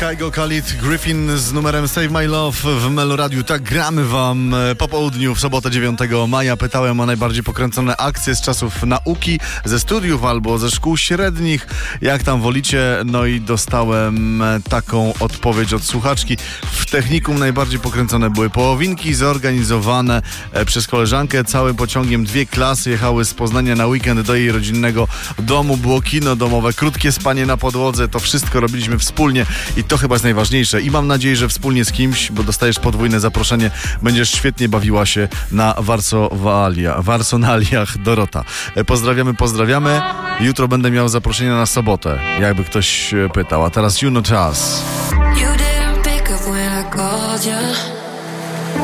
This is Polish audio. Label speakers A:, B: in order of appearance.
A: Kygo Khalid Griffin z numerem Save My Love w Meloradiu. Tak gramy wam po południu w sobotę 9 maja. Pytałem o najbardziej pokręcone akcje z czasów nauki, ze studiów albo ze szkół średnich. Jak tam wolicie? No i dostałem taką odpowiedź od słuchaczki. W technikum najbardziej pokręcone były połowinki zorganizowane przez koleżankę. Całym pociągiem 2 klasy jechały z Poznania na weekend do jej rodzinnego domu. Było kino domowe, krótkie spanie na podłodze. To wszystko robiliśmy wspólnie i to chyba jest najważniejsze. I mam nadzieję, że wspólnie z kimś, bo dostajesz podwójne zaproszenie, będziesz świetnie bawiła się na Warsonaliach Dorota. Pozdrawiamy. Jutro będę miał zaproszenie na sobotę, jakby ktoś pytał. A teraz You Know Us.
B: You didn't pick up when I called you.